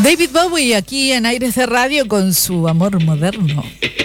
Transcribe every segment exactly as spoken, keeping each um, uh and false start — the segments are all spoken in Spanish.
David Bowie aquí en Aires de Radio con su amor moderno.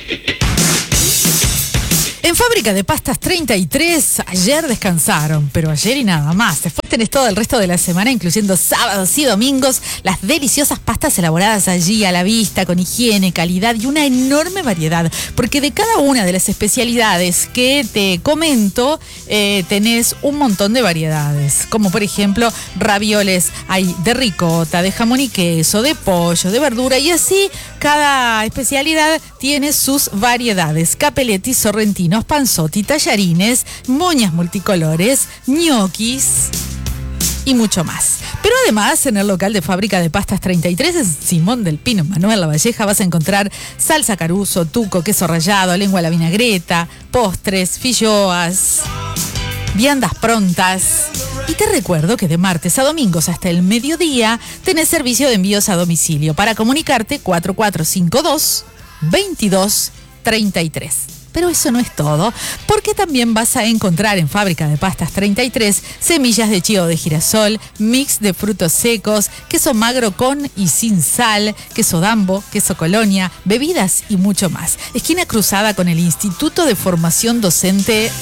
En Fábrica de Pastas treinta y tres, ayer descansaron, pero ayer y nada más. Después tenés todo el resto de la semana, incluyendo sábados y domingos, las deliciosas pastas elaboradas allí a la vista, con higiene, calidad y una enorme variedad. Porque de cada una de las especialidades que te comento, eh, tenés un montón de variedades. Como por ejemplo, ravioles hay de ricota, de jamón y queso, de pollo, de verdura, y así cada especialidad tiene sus variedades. Capelletti, sorrentinos, panzotti, tallarines, moñas multicolores, ñoquis y mucho más. Pero además, en el local de Fábrica de Pastas treinta y tres, en Simón del Pino, Manuel Lavalleja, vas a encontrar salsa caruso, tuco, queso rallado, lengua a la vinagreta, postres, filloas, viandas prontas. Y te recuerdo que de martes a domingos hasta el mediodía tenés servicio de envíos a domicilio. Para comunicarte, cuatro cuatro cinco dos, veintidós treinta y tres. Pero eso no es todo, porque también vas a encontrar en Fábrica de Pastas treinta y tres semillas de chío de girasol, mix de frutos secos, queso magro con y sin sal, queso dambo, queso colonia, bebidas y mucho más. Esquina cruzada con el Instituto de Formación Docente.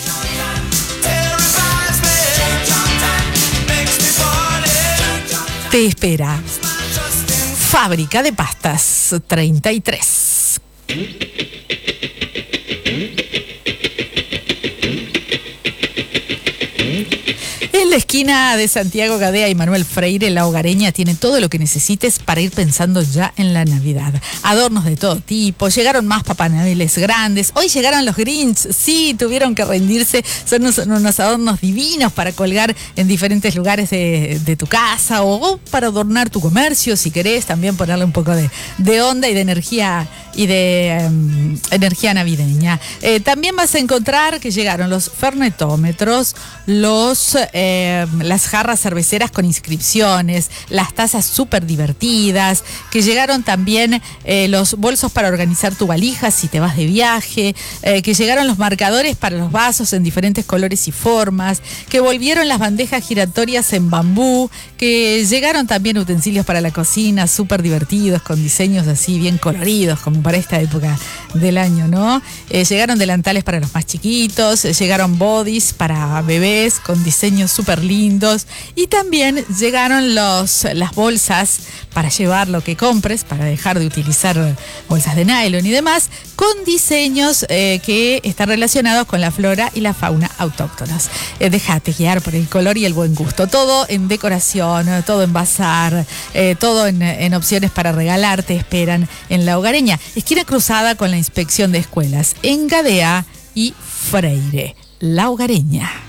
Te espera Fábrica de Pastas treinta y tres. En la esquina de Santiago Gadea y Manuel Freire, La Hogareña tiene todo lo que necesites para ir pensando ya en la Navidad. Adornos de todo tipo, llegaron más Papá Noeles grandes, hoy llegaron los Grinch, sí, tuvieron que rendirse, son unos, unos adornos divinos para colgar en diferentes lugares de, de tu casa o, o para adornar tu comercio, si querés, también ponerle un poco de, de onda y de energía y de um, energía navideña. Eh, también vas a encontrar que llegaron los fernetómetros, los eh, las jarras cerveceras con inscripciones, las tazas súper divertidas, que llegaron también eh, los bolsos para organizar tu valija si te vas de viaje, eh, que llegaron los marcadores para los vasos en diferentes colores y formas, que volvieron las bandejas giratorias en bambú, que llegaron también utensilios para la cocina súper divertidos, con diseños así bien coloridos, como para esta época del año, ¿no? Eh, llegaron delantales para los más chiquitos, eh, llegaron bodies para bebés con diseños súper lindos, y también llegaron los, las bolsas para llevar lo que compres, para dejar de utilizar bolsas de nylon y demás, con diseños eh, que están relacionados con la flora y la fauna autóctonas. Eh, déjate guiar por el color y el buen gusto. Todo en decoración, todo en bazar, eh, todo en, en opciones para regalar, te esperan en La Hogareña. Esquina cruzada con la Inspección de Escuelas, en Gadea y Freire. La Hogareña.